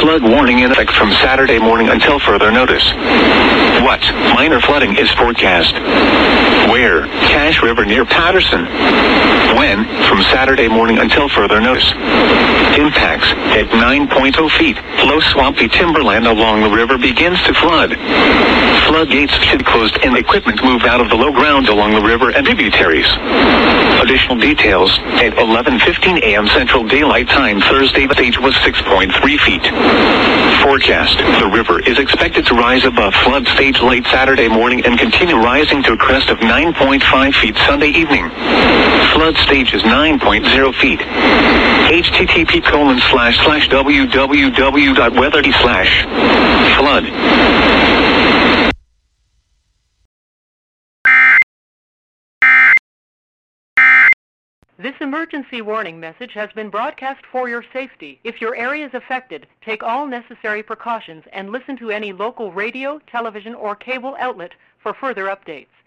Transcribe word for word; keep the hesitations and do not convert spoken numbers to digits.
Flood warning in effect from Saturday morning until further notice. What? Minor flooding is forecast. Where? Cache River near Patterson. When? From Saturday morning until further notice. Impacts at nine point oh feet. Low swampy timberland along the river begins to flood. Floodgates should be closed and equipment moved out of the low ground along the river and tributaries. Additional details at eleven fifteen a m Central Daylight Time Thursday. The stage was six point three feet. Forecast. The river is expected to rise above flood stage late Saturday morning and continue rising to a crest of nine point five feet Sunday evening. Flood stage is nine point oh feet. H T T P colon slash slash www dot weather slash flood. This emergency warning message has been broadcast for your safety. If your area is affected, take all necessary precautions and listen to any local radio, television, or cable outlet for further updates.